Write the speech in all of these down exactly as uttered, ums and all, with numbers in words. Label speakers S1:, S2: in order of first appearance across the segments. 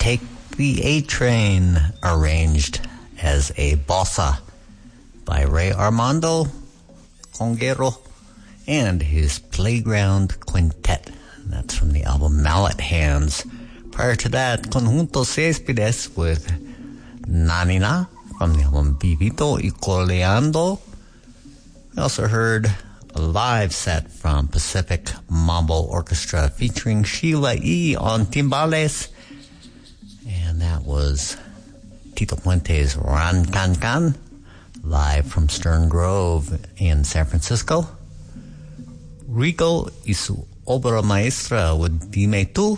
S1: Take the A Train, arranged as a bossa by Ray Armando Conguero and his Playground Quintet. That's from the album Mallet Hands. Prior to that, Conjunto Céspedes with Nanina from the album Vivito y Coleando. We also heard a live set from Pacific Mambo Orchestra featuring Sheila E. on timbales. And that was Tito Puente's Ran Can Can, live from Stern Grove in San Francisco. Rico y su obra maestra with Dime Tu.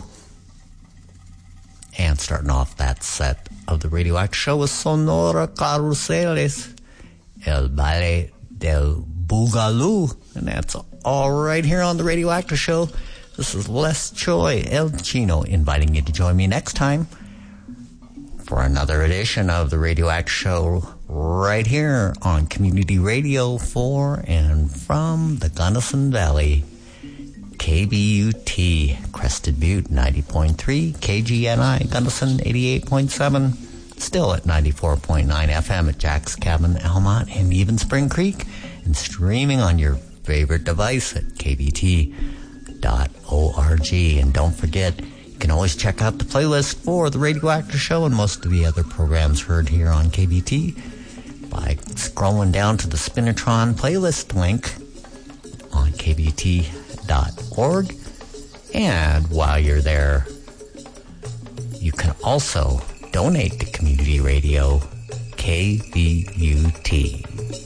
S1: And starting off that set of the Radioactive Show with Sonora Caruseles, El Baile del Boogaloo. And that's all right here on the Radioactive Show. This is Les Choi, El Chino, inviting you to join me next time for another edition of the Radioactive Show right here on Community Radio for and from the Gunnison Valley. K B U T, Crested Butte ninety point three, K G N I, Gunnison eighty-eight point seven, still at ninety-four point nine F M at Jack's Cabin, Almont, and even Spring Creek, and streaming on your favorite device at k b t dot org. And don't forget, you can always check out the playlist for the Radioactive Show and most of the other programs heard here on K B T by scrolling down to the Spinatron playlist link on k b t dot org. And while you're there, you can also donate to Community Radio K B U T.